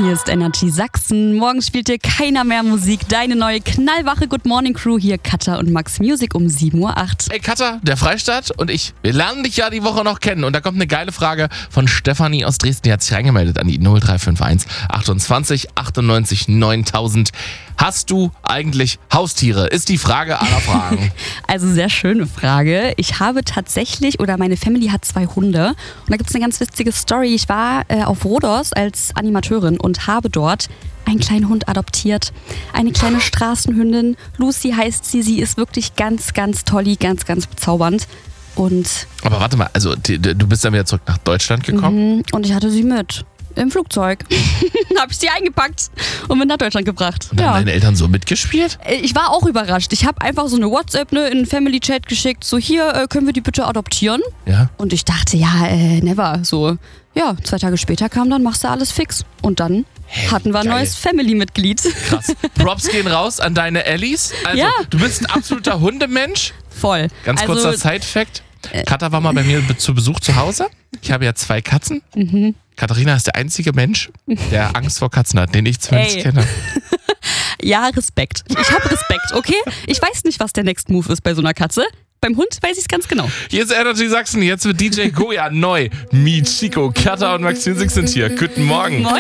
Hier ist Energy Sachsen. Morgen spielt dir keiner mehr Musik. Deine neue knallwache Good Morning Crew. Hier Katja und Max Music um 7.08 Uhr. Hey Katja, der Freistaat und ich, wir lernen dich ja die Woche noch kennen. Und da kommt eine geile Frage von Stefanie aus Dresden. Die hat sich reingemeldet an die 0351 28 98 9000. Hast du eigentlich Haustiere? Ist die Frage aller Fragen. Also sehr schöne Frage. Ich habe tatsächlich, oder meine Family hat 2 Hunde. Und da gibt es eine ganz witzige Story. Ich war auf Rhodos als Animateurin und habe dort einen kleinen Hund adoptiert. Eine kleine Straßenhündin. Lucy heißt sie. Sie ist wirklich ganz, ganz tolli, ganz, ganz bezaubernd. Und Aber warte mal, also du bist dann wieder zurück nach Deutschland gekommen? und ich hatte sie mit. Im Flugzeug. Habe ich sie eingepackt und mit nach Deutschland gebracht. Und haben deine Eltern so mitgespielt? Ich war auch überrascht. Ich habe einfach so eine WhatsApp in einen Family-Chat geschickt. So, hier, können wir die bitte adoptieren? Ja. Und ich dachte, never. So, ja, 2 Tage später kam dann, machst du alles fix. Und dann hatten wir ein geil. neues Family-Mitglied. Krass. Props gehen raus an deine Ellies. Also, Ja. du bist ein absoluter Hundemensch. Voll. Ganz kurzer Side-Fact. Katha war mal bei mir zu Besuch zu Hause. Ich habe ja 2 Katzen. Katharina ist der einzige Mensch, der Angst vor Katzen hat, den ich zumindest kenne. Ja, Respekt. Ich habe Respekt, okay? Ich weiß nicht, was der Next Move ist bei so einer Katze. Beim Hund weiß ich es ganz genau. Hier ist Energy Sachsen, jetzt wird DJ Goya neu. Michiko, Katha und Max Music sind hier. Guten Morgen. Moin.